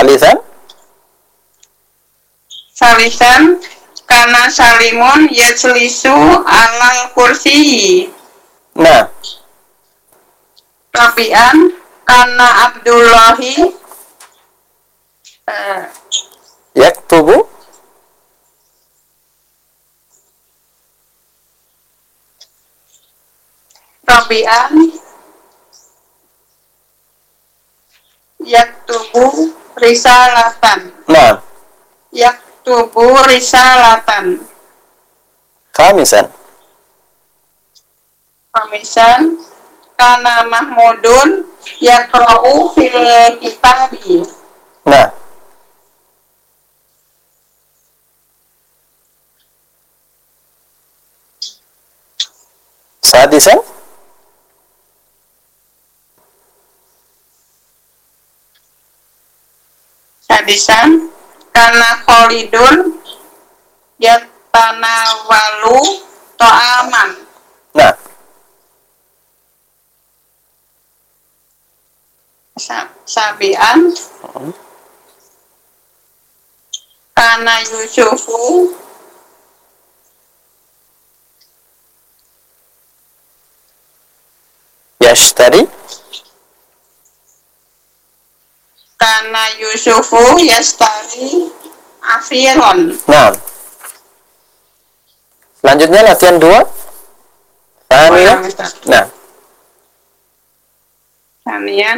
Salisan kana Salimun yajlisu alal kursi. Nah. Rabi'an kana Abdullahi yaktubu. Rabi'an yaktubu risalatan. Nah. Yaktubu risalatan. Khamisan kana Mahmudun yaqra'u fil kitabi. Nah. Sadisan kana Khalidun yatanawalu ta'aman. Nah. Sabian kana Yusufu yashtari. Kana Yusufu yastari afiron. Nah. Selanjutnya latihan 2. Tanian. Nah. Tanian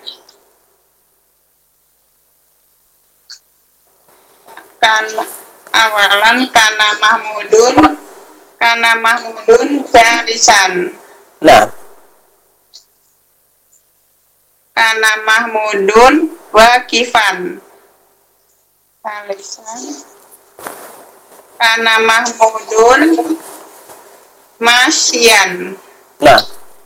kana awalan kana Mahmudun jalisan. Nah. Kana Mahmudun wakifan. Salisan kana Mahmudun masyian. Nah.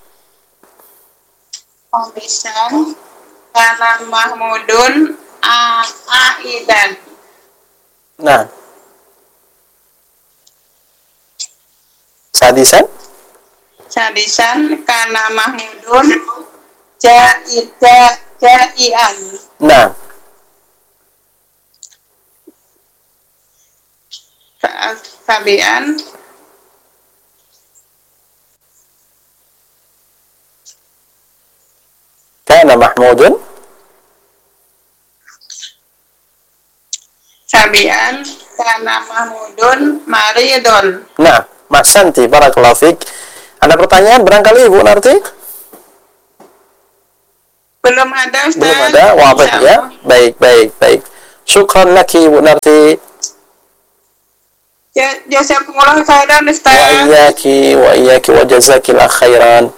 Khamisan kana Mahmudun aidan. Nah. Sadisan kana Mahmudun jaian. Nah. Sabian kana Mahmudun. Kana Mahmudun maridun. Nah, Masanti, barakallahu fik. Ada pertanyaan barangkali Ibu Narti? Belum ada, Ustaz. Belum ada, wabah ya. Baik. Syukran laki Ibu Narti. Jazakumullah khairan, Ustaz. Wa iyyaki wa jazakillah khairan.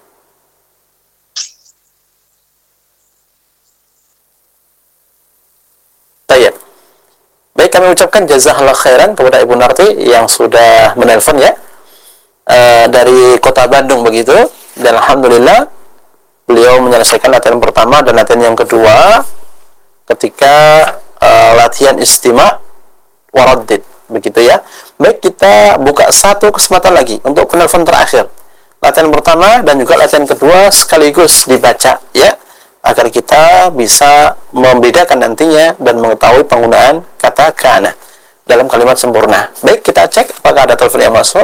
Baik. Baik, kami ucapkan jazakallah khairan kepada Ibu Narti yang sudah menelpon ya. Dari Kota Bandung begitu. Dan alhamdulillah beliau menyelesaikan latihan pertama dan latihan yang kedua ketika latihan istima' waraddid begitu ya. Baik, kita buka satu kesempatan lagi untuk penelpon terakhir. Latihan pertama dan juga latihan kedua sekaligus dibaca ya, agar kita bisa membedakan nantinya dan mengetahui penggunaan kata kana dalam kalimat sempurna. Baik, kita cek apakah ada telepon yang masuk.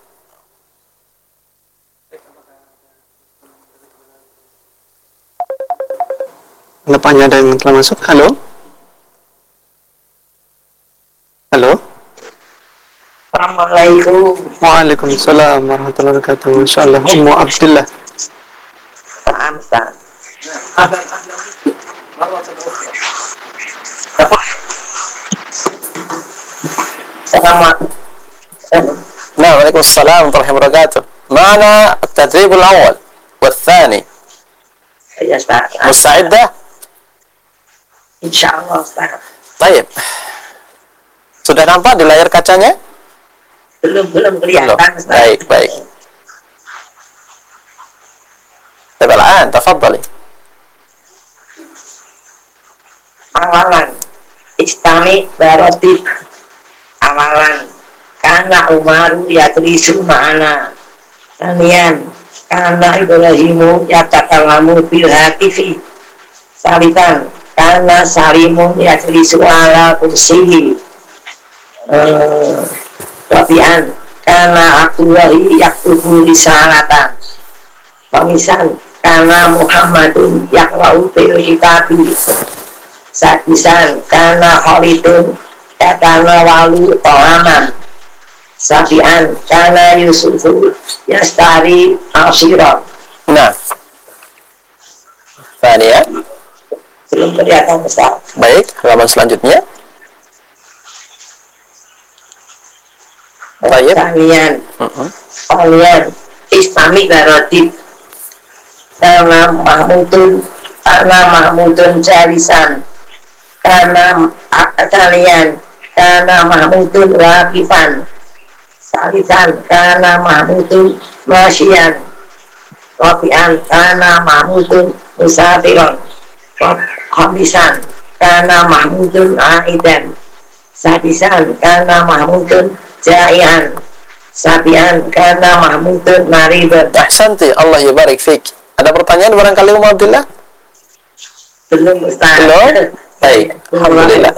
Apanya ada yang telah masuk? Halo? Halo? Assalamualaikum. Waalaikumsalam warahmatullahi wabarakatuh. Insyaallah Ummu Abdullah. Ustaz. نعم وعليكم السلام ورحمة الله وبركاته. معنا التدريب الأول والثاني. Ya, Ustaz. مستعدة؟ Insyaallah, Ustaz. Baik. Sudah nampak di layar kacanya? Belum kelihatan, Ustaz. Baik. طيب الآن تفضلي. Awalan istami baratib. Awalan kana Umaru yadrisu ma'ana. Sanian kana Ibrahimu yatakallamu bil hatifi. Salisan karena salimun yajlisu ala kursihi Wabian karena Abdullahi yaktubu risalatan Pemisan karena Muhammadun yakra'u bil kitabi Sadisan karena Khalidun karena walu tolaman Sabian karena Yusufu yastari al-sirah. Nah, ya. Belum kelihatan Ustaz. Baik, halaman selanjutnya. Baik. Kalian Islami Garotib karena Mahmudun Jalisan karena kalian karena Mahmudun Wakifan Salisan karena Mahmudun Masyian Wafian karena Mahmudun Musafiron Khamisan karena Mahmudun Aidan Sadisan karena Mahmudun Jaian Sabian karena Mahmudun Mariban. Ahsanti, Allah yabarik fik. Ada pertanyaan barangkali Ummu Abdillah? Belum Ustaz. Belum? Baik, alhamdulillah.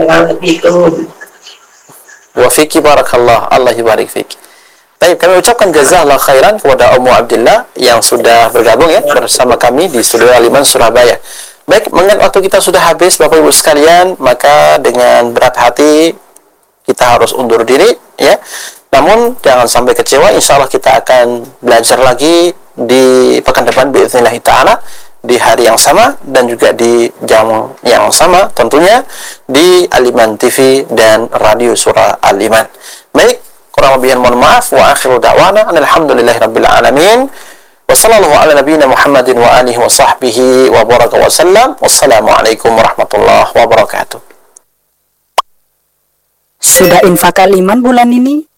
Wa fiki barakallah, Allah yabarik fik. Baik, kami ucapkan jazakallahu khairan kepada Ummu Abdillah yang sudah bergabung ya bersama kami di Studio Al-Iman Surabaya. Baik, mengingat waktu kita sudah habis Bapak Ibu sekalian, maka dengan berat hati kita harus undur diri ya. Namun jangan sampai kecewa, insya Allah kita akan belajar lagi di pekan depan biiznillah ta'ala di hari yang sama dan juga di jam yang sama tentunya di Al-Iman TV dan Radio Surah Al-Iman. Baik, kurang lebihnya mohon maaf. Wa akhiru da'wana alhamdulillahirabbil alamin. Wa sallallahu ala nabiyyina Muhammadin wa alihi wa sahbihi wa baraka wa sallam. Wassalamualaikum warahmatullahi wabarakatuh. Sudah infak Al-Iman bulan ini?